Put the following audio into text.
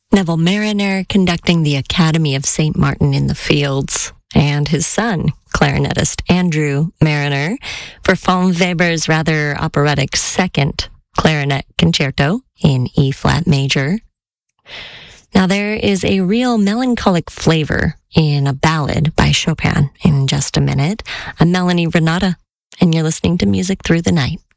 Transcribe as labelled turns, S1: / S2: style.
S1: Neville Mariner conducting the Academy of St. Martin in the Fields, and his son, clarinetist Andrew Mariner, for von Weber's rather operatic second clarinet concerto in E-flat major. Now, there is a real melancholic flavor in a ballad by Chopin in just a minute. I'm Melanie Renata, and you're listening to Music Through the Night.